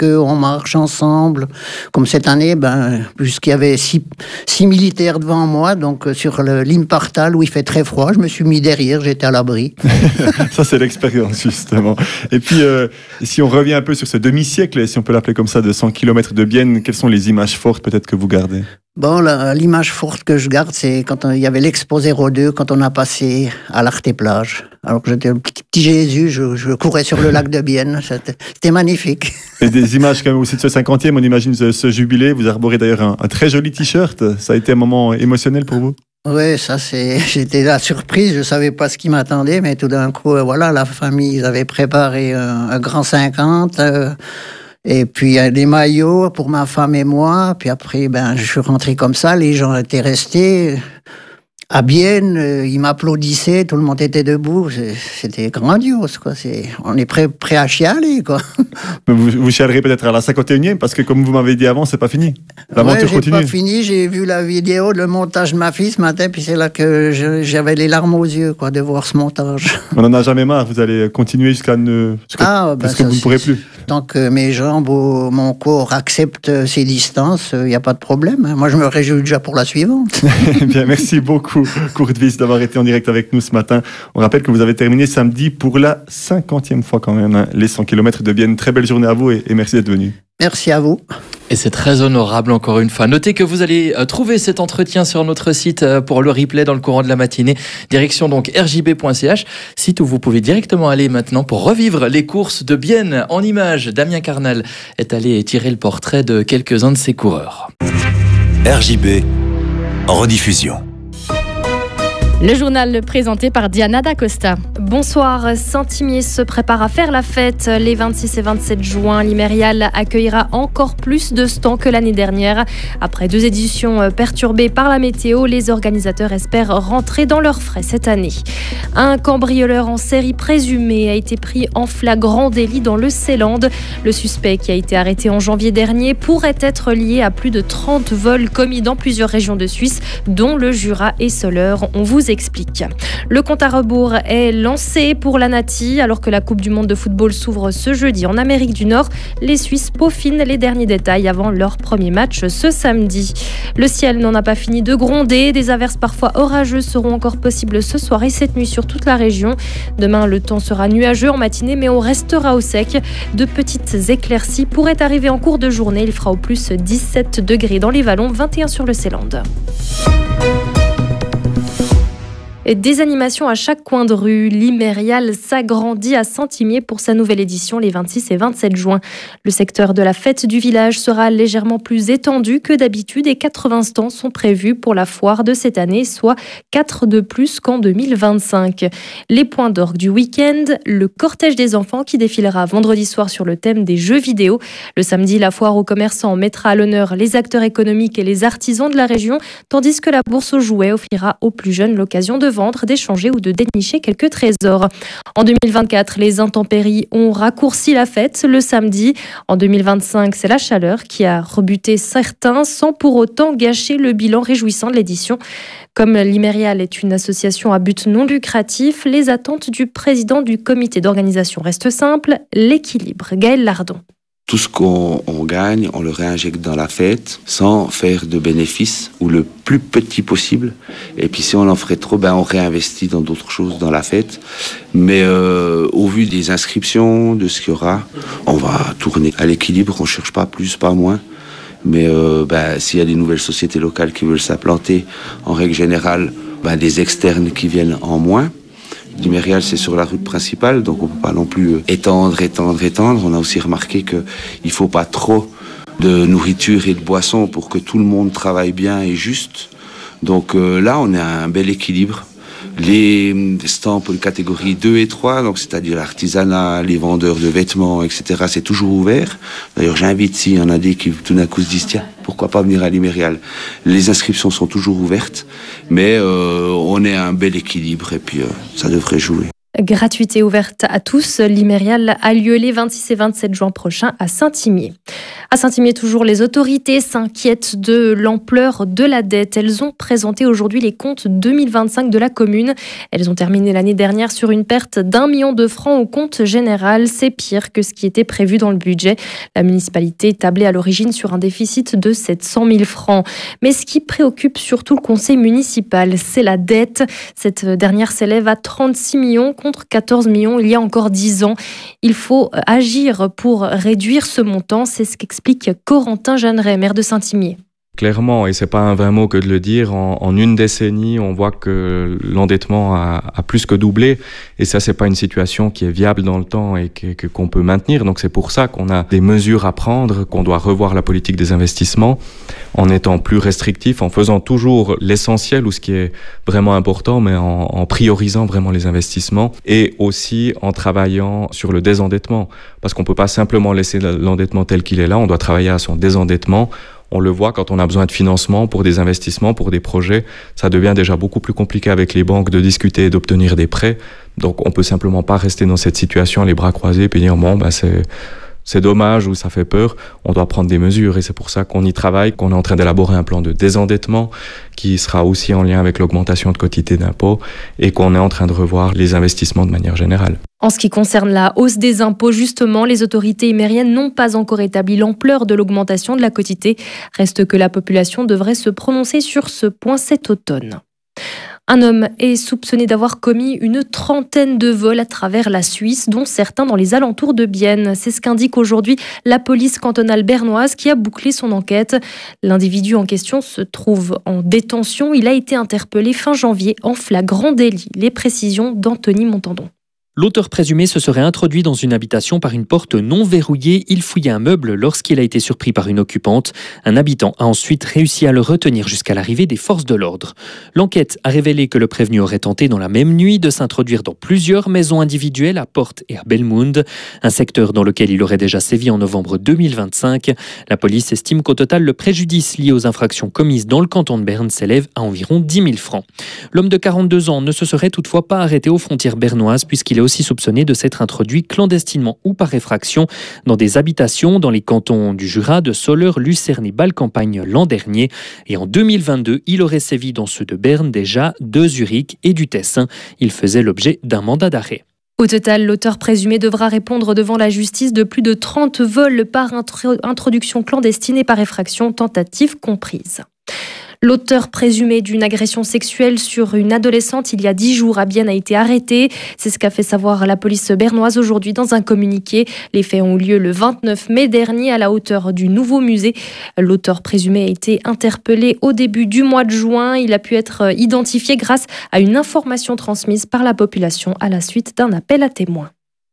qu'on marche ensemble. Comme cette année, puisqu'il y avait six militaires devant moi, donc sur l'Impartal où il fait très froid, je me suis mis derrière, j'étais à l'abri. Ça, c'est l'expérience, justement. Et puis, si on revient un peu sur ce demi-siècle, si on peut l'appeler comme ça, de 100 km de Bienne, quelles sont les images fortes peut-être que vous gardez ? Bon, l'image forte que je garde, c'est quand il y avait l'Expo 02, quand on a passé à l'Arte-Plage. Alors que j'étais un petit Jésus, je courais sur le lac de Bienne, c'était magnifique. Et des images quand même aussi de ce 50e, on imagine ce jubilé, vous arborez d'ailleurs un très joli t-shirt, ça a été un moment émotionnel pour vous ? Oui, j'étais là surprise, je savais pas ce qui m'attendait, mais tout d'un coup, voilà, la famille, ils avaient préparé un grand 50, et puis des maillots pour ma femme et moi, puis après, je suis rentré comme ça, les gens étaient restés à Bienne, ils m'applaudissaient, tout le monde était debout, c'était grandiose, quoi. On est prêt à chialer, quoi. Vous chialerez peut-être à la 51e, parce que comme vous m'avez dit avant, c'est pas fini. L'aventure continue. J'ai pas fini, j'ai vu la vidéo, le montage de ma fille ce matin, puis c'est là que j'avais les larmes aux yeux, quoi, de voir ce montage. On n'en a jamais marre, vous allez continuer jusqu'à ce que vous ne pourrez plus. Tant que mes jambes ou mon corps acceptent ces distances, il n'y a pas de problème. Moi, je me réjouis déjà pour la suivante. Bien, merci beaucoup, Kurt Wyss, d'avoir été en direct avec nous ce matin. On rappelle que vous avez terminé samedi pour la 50e fois quand même, les 100 km de Bienne. Très belle journée à vous et merci d'être venu. Merci à vous. Et c'est très honorable encore une fois. Notez que vous allez trouver cet entretien sur notre site pour le replay dans le courant de la matinée. Direction donc rjb.ch, site où vous pouvez directement aller maintenant pour revivre les courses de Bienne en images. Damien Carnal est allé tirer le portrait de quelques-uns de ses coureurs. RJB en rediffusion. Le journal présenté par Diana D'Acosta. Bonsoir, Saint-Imier se prépare à faire la fête. Les 26 et 27 juin, l'Imérial accueillera encore plus de stands que l'année dernière. Après 2 éditions perturbées par la météo, les organisateurs espèrent rentrer dans leurs frais cette année. Un cambrioleur en série présumé a été pris en flagrant délit dans le Seeland. Le suspect, qui a été arrêté en janvier dernier, pourrait être lié à plus de 30 vols commis dans plusieurs régions de Suisse, dont le Jura et Soleure. On vous explique. Le compte à rebours est lancé pour la Nati. Alors que la Coupe du Monde de football s'ouvre ce jeudi en Amérique du Nord, les Suisses peaufinent les derniers détails avant leur premier match ce samedi. Le ciel n'en a pas fini de gronder. Des averses parfois orageuses seront encore possibles ce soir et cette nuit sur toute la région. Demain, le temps sera nuageux en matinée, mais on restera au sec. De petites éclaircies pourraient arriver en cours de journée. Il fera au plus 17 degrés dans les vallons, 21 sur le Seeland. Des animations à chaque coin de rue. L'Imérial s'agrandit à Saint-Imier pour sa nouvelle édition les 26 et 27 juin. Le secteur de la fête du village sera légèrement plus étendu que d'habitude et 80 stands sont prévus pour la foire de cette année, soit 4 de plus qu'en 2025. Les points d'orgue du week-end, le cortège des enfants qui défilera vendredi soir sur le thème des jeux vidéo. Le samedi, la foire aux commerçants mettra à l'honneur les acteurs économiques et les artisans de la région, tandis que la bourse aux jouets offrira aux plus jeunes l'occasion de vendre, d'échanger ou de dénicher quelques trésors. En 2024, les intempéries ont raccourci la fête le samedi. En 2025, c'est la chaleur qui a rebuté certains sans pour autant gâcher le bilan réjouissant de l'édition. Comme l'Imérial est une association à but non lucratif, les attentes du président du comité d'organisation restent simples, l'équilibre. Gaël Lardon. Tout ce qu'on gagne, on le réinjecte dans la fête sans faire de bénéfices ou le plus petit possible. Et puis si on en ferait trop, on réinvestit dans d'autres choses dans la fête. Mais au vu des inscriptions, de ce qu'il y aura, on va tourner à l'équilibre. On ne cherche pas plus, pas moins. Mais s'il y a des nouvelles sociétés locales qui veulent s'implanter, en règle générale, des externes qui viennent en moins. L'Imérial, c'est sur la route principale, donc on ne peut pas non plus étendre. On a aussi remarqué qu'il ne faut pas trop de nourriture et de boissons pour que tout le monde travaille bien et juste. Donc là, on a un bel équilibre. Les stands pour les catégories 2 et 3, donc c'est-à-dire l'artisanat, les vendeurs de vêtements, etc., c'est toujours ouvert. D'ailleurs, j'invite, s'il y en a des qui tout d'un coup se disent, tiens, pourquoi pas venir à l'Imérial. Les inscriptions sont toujours ouvertes, mais on est à un bel équilibre et puis ça devrait jouer. Gratuité ouverte à tous, l'Imérial a lieu les 26 et 27 juin prochains à Saint-Imier. À Saint-Imier, toujours, les autorités s'inquiètent de l'ampleur de la dette. Elles ont présenté aujourd'hui les comptes 2025 de la commune. Elles ont terminé l'année dernière sur une perte d'1 million de francs au compte général. C'est pire que ce qui était prévu dans le budget. La municipalité tablait à l'origine sur un déficit de 700 000 francs. Mais ce qui préoccupe surtout le conseil municipal, c'est la dette. Cette dernière s'élève à 36 millions contre 14 millions il y a encore 10 ans. Il faut agir pour réduire ce montant. C'est ce qu'explique Corentin Jeanneret, maire de Saint-Imier. Clairement, et c'est pas un vain mot que de le dire, en une décennie, on voit que l'endettement a plus que doublé, et ça, c'est pas une situation qui est viable dans le temps et qu'on peut maintenir. Donc c'est pour ça qu'on a des mesures à prendre, qu'on doit revoir la politique des investissements, en étant plus restrictif, en faisant toujours l'essentiel ou ce qui est vraiment important, mais en priorisant vraiment les investissements, et aussi en travaillant sur le désendettement, parce qu'on peut pas simplement laisser l'endettement tel qu'il est là, on doit travailler à son désendettement. On le voit quand on a besoin de financement pour des investissements, pour des projets. Ça devient déjà beaucoup plus compliqué avec les banques de discuter et d'obtenir des prêts. Donc on peut simplement pas rester dans cette situation, les bras croisés, et dire bon, c'est dommage ou ça fait peur. On doit prendre des mesures et c'est pour ça qu'on y travaille, qu'on est en train d'élaborer un plan de désendettement qui sera aussi en lien avec l'augmentation de quotité d'impôts et qu'on est en train de revoir les investissements de manière générale. En ce qui concerne la hausse des impôts, justement, les autorités imériennes n'ont pas encore établi l'ampleur de l'augmentation de la quotité. Reste que la population devrait se prononcer sur ce point cet automne. Un homme est soupçonné d'avoir commis une trentaine de vols à travers la Suisse, dont certains dans les alentours de Bienne. C'est ce qu'indique aujourd'hui la police cantonale bernoise qui a bouclé son enquête. L'individu en question se trouve en détention. Il a été interpellé fin janvier en flagrant délit. Les précisions d'Anthony Montandon. L'auteur présumé se serait introduit dans une habitation par une porte non verrouillée. Il fouillait un meuble lorsqu'il a été surpris par une occupante. Un habitant a ensuite réussi à le retenir jusqu'à l'arrivée des forces de l'ordre. L'enquête a révélé que le prévenu aurait tenté dans la même nuit de s'introduire dans plusieurs maisons individuelles à Porte et à Belmund, un secteur dans lequel il aurait déjà sévi en novembre 2025. La police estime qu'au total, le préjudice lié aux infractions commises dans le canton de Berne s'élève à environ 10 000 francs. L'homme de 42 ans ne se serait toutefois pas arrêté aux frontières bernoises puisqu'il est aussi soupçonné de s'être introduit clandestinement ou par effraction dans des habitations dans les cantons du Jura, de Soleure, Lucerne et Bâle-Campagne l'an dernier. Et en 2022, il aurait sévi dans ceux de Berne déjà, de Zurich et du Tessin. Il faisait l'objet d'un mandat d'arrêt. Au total, l'auteur présumé devra répondre devant la justice de plus de 30 vols par introduction clandestine et par effraction, tentative comprise. L'auteur présumé d'une agression sexuelle sur une adolescente il y a 10 jours à Bienne a été arrêté. C'est ce qu'a fait savoir la police bernoise aujourd'hui dans un communiqué. Les faits ont eu lieu le 29 mai dernier à la hauteur du nouveau musée. L'auteur présumé a été interpellé au début du mois de juin. Il a pu être identifié grâce à une information transmise par la population à la suite d'un appel à témoins.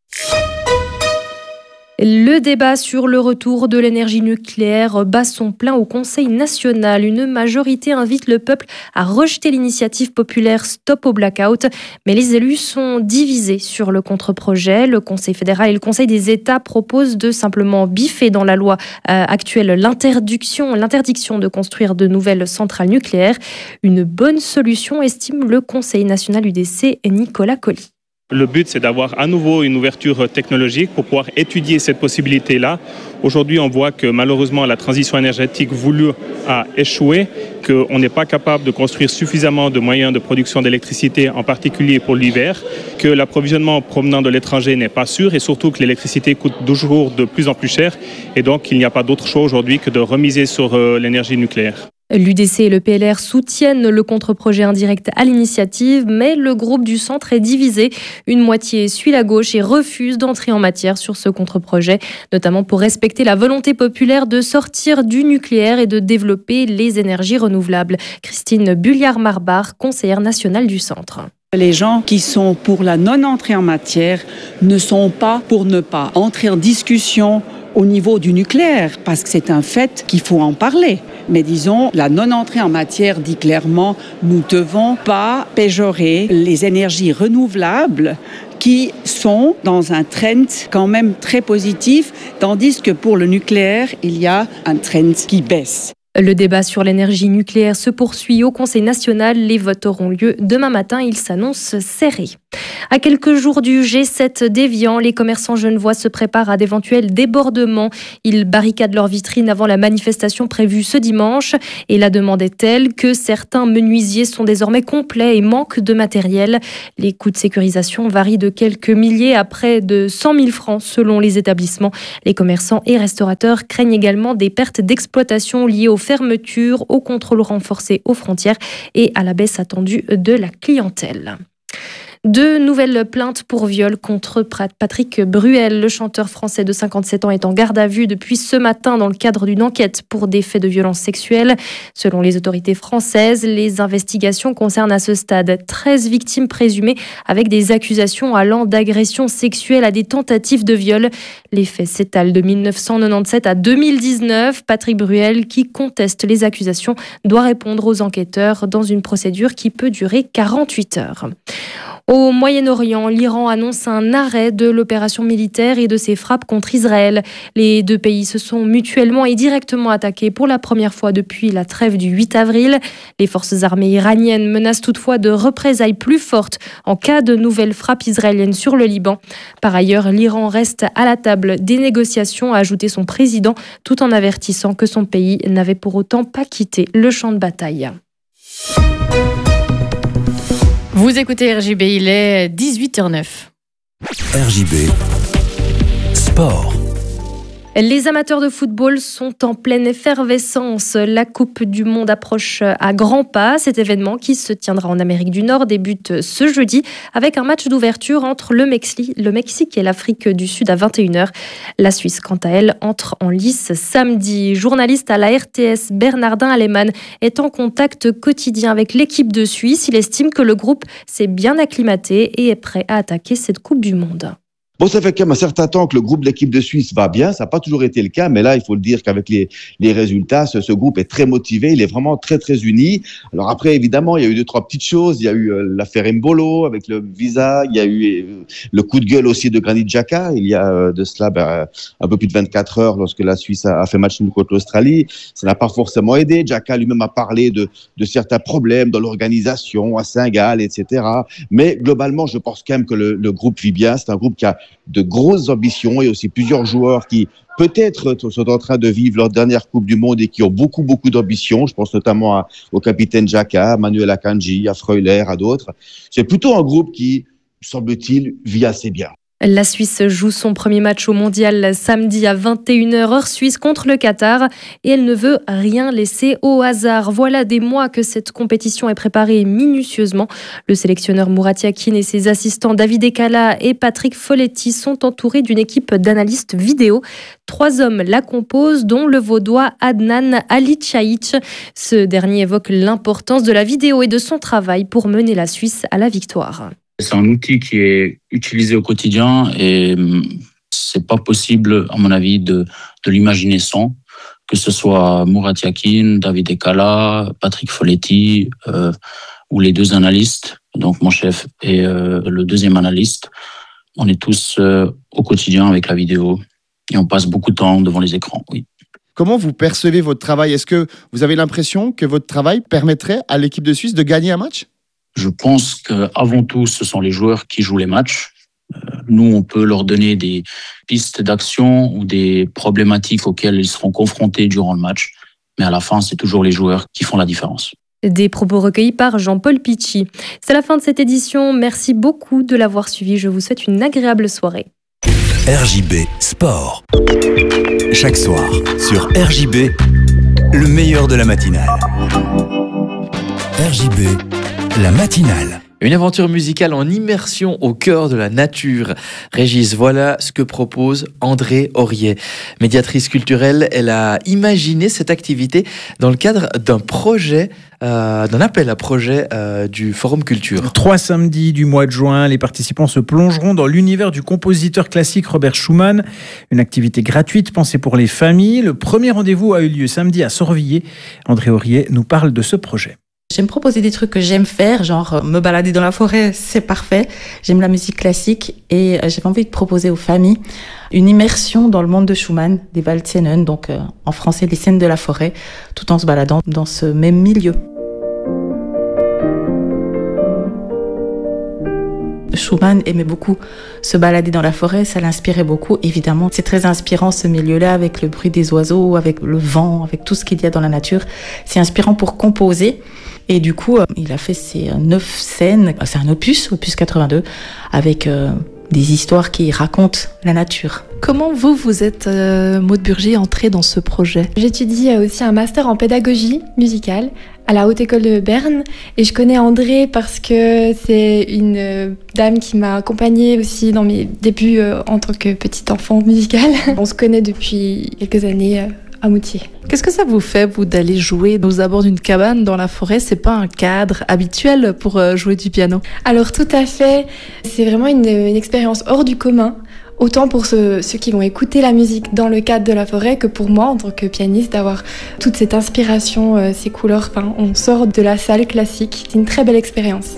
Le débat sur le retour de l'énergie nucléaire bat son plein au Conseil national. Une majorité invite le peuple à rejeter l'initiative populaire Stop au blackout. Mais les élus sont divisés sur le contre-projet. Le Conseil fédéral et le Conseil des États proposent de simplement biffer dans la loi actuelle l'interdiction de construire de nouvelles centrales nucléaires. Une bonne solution, estime le Conseil national UDC Nicolas Colli. Le but, c'est d'avoir à nouveau une ouverture technologique pour pouvoir étudier cette possibilité-là. Aujourd'hui, on voit que malheureusement, la transition énergétique voulue a échoué, qu'on n'est pas capable de construire suffisamment de moyens de production d'électricité, en particulier pour l'hiver, que l'approvisionnement provenant de l'étranger n'est pas sûr et surtout que l'électricité coûte toujours de plus en plus cher. Et donc, il n'y a pas d'autre choix aujourd'hui que de remiser sur l'énergie nucléaire. L'UDC et le PLR soutiennent le contre-projet indirect à l'initiative, mais le groupe du centre est divisé. Une moitié suit la gauche et refuse d'entrer en matière sur ce contre-projet, notamment pour respecter la volonté populaire de sortir du nucléaire et de développer les énergies renouvelables. Christine Bulliard-Marbar, conseillère nationale du centre. Les gens qui sont pour la non-entrée en matière ne sont pas pour ne pas entrer en discussion au niveau du nucléaire, parce que c'est un fait qu'il faut en parler. Mais disons, la non-entrée en matière dit clairement, nous ne devons pas péjorer les énergies renouvelables qui sont dans un trend quand même très positif, tandis que pour le nucléaire, il y a un trend qui baisse. Le débat sur l'énergie nucléaire se poursuit au Conseil national. Les votes auront lieu demain matin. Il s'annonce serré. À quelques jours du G7 d'Évian, les commerçants genevois se préparent à d'éventuels débordements. Ils barricadent leurs vitrines avant la manifestation prévue ce dimanche. Et la demande est telle que certains menuisiers sont désormais complets et manquent de matériel. Les coûts de sécurisation varient de quelques milliers à près de 100 000 francs selon les établissements. Les commerçants et restaurateurs craignent également des pertes d'exploitation liées aux fermetures, aux contrôles renforcés aux frontières et à la baisse attendue de la clientèle. 2 nouvelles plaintes pour viol contre Patrick Bruel. Le chanteur français de 57 ans est en garde à vue depuis ce matin dans le cadre d'une enquête pour des faits de violence sexuelle. Selon les autorités françaises, les investigations concernent à ce stade 13 victimes présumées avec des accusations allant d'agressions sexuelles à des tentatives de viol. Les faits s'étalent de 1997 à 2019. Patrick Bruel, qui conteste les accusations, doit répondre aux enquêteurs dans une procédure qui peut durer 48 heures. Au Moyen-Orient, l'Iran annonce un arrêt de l'opération militaire et de ses frappes contre Israël. Les 2 pays se sont mutuellement et directement attaqués pour la première fois depuis la trêve du 8 avril. Les forces armées iraniennes menacent toutefois de représailles plus fortes en cas de nouvelles frappes israéliennes sur le Liban. Par ailleurs, l'Iran reste à la table des négociations, a ajouté son président, tout en avertissant que son pays n'avait pour autant pas quitté le champ de bataille. Vous écoutez RJB, il est 18h09. RJB Sport. Les amateurs de football sont en pleine effervescence. La Coupe du Monde approche à grands pas. Cet événement, qui se tiendra en Amérique du Nord, débute ce jeudi avec un match d'ouverture entre le Mexique et l'Afrique du Sud à 21h. La Suisse, quant à elle, entre en lice samedi. Journaliste à la RTS, Bernardin Alemann est en contact quotidien avec l'équipe de Suisse. Il estime que le groupe s'est bien acclimaté et est prêt à attaquer cette Coupe du Monde. Bon, ça fait quand même un certain temps que le groupe de l'équipe de Suisse va bien. Ça n'a pas toujours été le cas, mais là, il faut le dire qu'avec les résultats, ce groupe est très motivé. Il est vraiment très, très uni. Alors après, évidemment, il y a eu 2-3 petites choses. Il y a eu l'affaire Mbolo avec le visa. Il y a eu le coup de gueule aussi de Granit Xhaka. Il y a de cela un peu plus de 24 heures lorsque la Suisse a fait match nul contre l'Australie. Ça n'a pas forcément aidé. Xhaka lui-même a parlé de certains problèmes dans l'organisation à Saint-Gall, etc. Mais globalement, je pense quand même que le groupe vit bien. C'est un groupe qui a de grosses ambitions et aussi plusieurs joueurs qui peut-être sont en train de vivre leur dernière Coupe du Monde et qui ont beaucoup, beaucoup d'ambitions. Je pense notamment au capitaine Xhaka, à Manuel Akanji, à Freuler, à d'autres. C'est plutôt un groupe qui, semble-t-il, vit assez bien. La Suisse joue son premier match au mondial samedi à 21h heure suisse contre le Qatar et elle ne veut rien laisser au hasard. Voilà des mois que cette compétition est préparée minutieusement. Le sélectionneur Murat Yakin et ses assistants David Ekala et Patrick Folletti sont entourés d'une équipe d'analystes vidéo. 3 hommes la composent, dont le vaudois Adnan Alichaïch. Ce dernier évoque l'importance de la vidéo et de son travail pour mener la Suisse à la victoire. C'est un outil qui est utilisé au quotidien et c'est pas possible, à mon avis, de l'imaginer sans. Que ce soit Murat Yakin, David Ekala, Patrick Folletti ou les 2 analystes, donc mon chef et le deuxième analyste. On est tous au quotidien avec la vidéo et on passe beaucoup de temps devant les écrans, oui. Comment vous percevez votre travail ? Est-ce que vous avez l'impression que votre travail permettrait à l'équipe de Suisse de gagner un match ? Je pense qu'avant tout, ce sont les joueurs qui jouent les matchs. Nous, on peut leur donner des pistes d'action ou des problématiques auxquelles ils seront confrontés durant le match. Mais à la fin, c'est toujours les joueurs qui font la différence. Des propos recueillis par Jean-Paul Pichy. C'est la fin de cette édition. Merci beaucoup de l'avoir suivi. Je vous souhaite une agréable soirée. RJB Sport. Chaque soir, sur RJB, le meilleur de la matinale. RJB, la matinale. Une aventure musicale en immersion au cœur de la nature. Régis, voilà ce que propose André Aurier. Médiatrice culturelle, elle a imaginé cette activité dans le cadre d'un projet, d'un appel à projet du Forum Culture. 3 samedis du mois de juin, les participants se plongeront dans l'univers du compositeur classique Robert Schumann. Une activité gratuite pensée pour les familles. Le premier rendez-vous a eu lieu samedi à Sorvilliers. André Aurier nous parle de ce projet. J'aime proposer des trucs que j'aime faire, genre me balader dans la forêt, c'est parfait. J'aime la musique classique et j'avais envie de proposer aux familles une immersion dans le monde de Schumann, des Waldscenen, donc en français des scènes de la forêt, tout en se baladant dans ce même milieu. Schumann aimait beaucoup se balader dans la forêt, ça l'inspirait beaucoup. Évidemment, c'est très inspirant ce milieu-là avec le bruit des oiseaux, avec le vent, avec tout ce qu'il y a dans la nature. C'est inspirant pour composer. Et du coup, il a fait ces 9 scènes. C'est un opus 82, avec des histoires qui racontent la nature. Comment vous êtes, Maud Burgy, entrée dans ce projet? J'étudie aussi un master en pédagogie musicale à la Haute École de Berne et je connais André parce que c'est une dame qui m'a accompagnée aussi dans mes débuts en tant que petite enfant musicale. On se connaît depuis quelques années à Moutier. Qu'est-ce que ça vous fait, vous, d'aller jouer aux abords d'une cabane dans la forêt? C'est pas un cadre habituel pour jouer du piano? Alors tout à fait, c'est vraiment une expérience hors du commun. Autant pour ceux qui vont écouter la musique dans le cadre de la forêt que pour moi, en tant que pianiste, d'avoir toute cette inspiration, ces couleurs. Enfin, on sort de la salle classique. C'est une très belle expérience.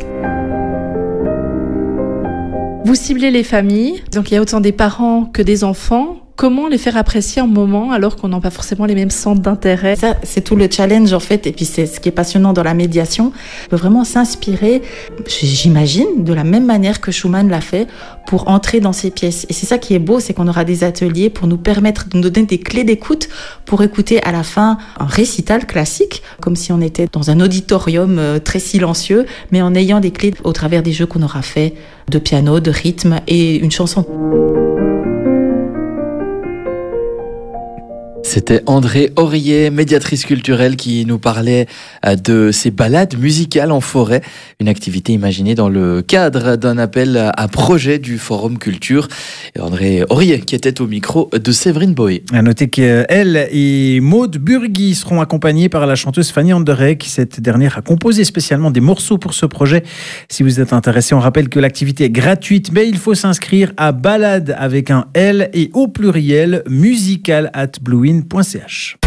Vous ciblez les familles, donc il y a autant des parents que des enfants. Comment les faire apprécier un moment alors qu'on n'a pas forcément les mêmes centres d'intérêt? Ça, c'est tout le challenge en fait, et puis c'est ce qui est passionnant dans la médiation. On peut vraiment s'inspirer, j'imagine, de la même manière que Schumann l'a fait pour entrer dans ces pièces. Et c'est ça qui est beau, c'est qu'on aura des ateliers pour nous permettre de nous donner des clés d'écoute pour écouter à la fin un récital classique, comme si on était dans un auditorium très silencieux, mais en ayant des clés au travers des jeux qu'on aura fait de piano, de rythme et une chanson. C'était André Aurier, médiatrice culturelle, qui nous parlait de ces balades musicales en forêt, une activité imaginée dans le cadre d'un appel à projet du Forum Culture. Et André Aurier qui était au micro de Séverine Boé. À noter qu'elle et Maud Burgy seront accompagnées par la chanteuse Fanny Anderegg. Cette dernière a composé spécialement des morceaux pour ce projet. Si vous êtes intéressé, on rappelle que l'activité est gratuite, mais il faut s'inscrire à balade avec un L et au pluriel musical@bluewin.ch.